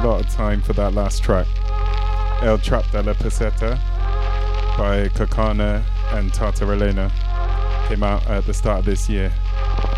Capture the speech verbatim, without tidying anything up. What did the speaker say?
lot of time for that last track. El Trap de la Peseta by Kakana and Tata Elena came out at the start of this year.